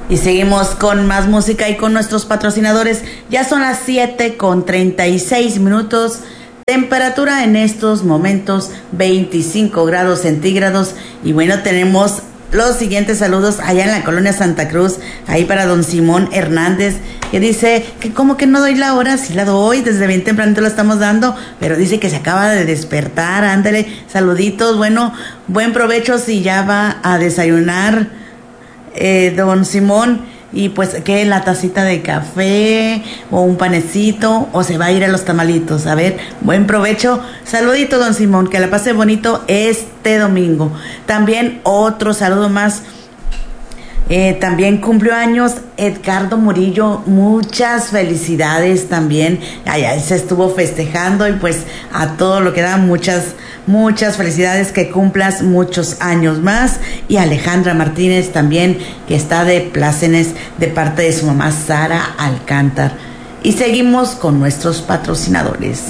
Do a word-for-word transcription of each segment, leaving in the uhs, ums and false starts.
Y seguimos con más música y con nuestros patrocinadores. Ya son las siete con treinta y seis minutos. Temperatura en estos momentos veinticinco grados centígrados. Y bueno, tenemos los siguientes saludos allá en la colonia Santa Cruz, ahí para don Simón Hernández, que dice que como que no doy la hora, sí la doy, desde bien tempranito la estamos dando, pero dice que se acaba de despertar. Ándale, saluditos, bueno, buen provecho si ya va a desayunar eh, don Simón. Y pues que la tacita de café o un panecito o se va a ir a los tamalitos. A ver, buen provecho. Saludito, don Simón, que la pase bonito este domingo. También otro saludo más. Eh, también cumplió años Edgardo Murillo, muchas felicidades también. Allá se estuvo festejando y pues a todo lo que da muchas, muchas felicidades, que cumplas muchos años más. Y Alejandra Martínez también, que está de plácemes de parte de su mamá Sara Alcántar. Y seguimos con nuestros patrocinadores.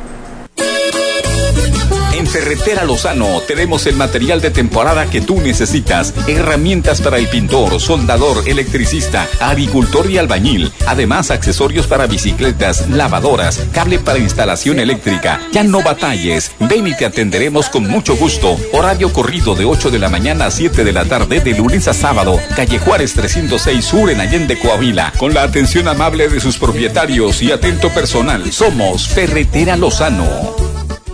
En Ferretera Lozano tenemos el material de temporada que tú necesitas. Herramientas para el pintor, soldador, electricista, agricultor y albañil. Además, accesorios para bicicletas, lavadoras, cable para instalación eléctrica. Ya no batalles. Ven y te atenderemos con mucho gusto. Horario corrido de ocho de la mañana a siete de la tarde, de lunes a sábado. Calle Juárez trescientos seis Sur en Allende, Coahuila. Con la atención amable de sus propietarios y atento personal. Somos Ferretera Lozano.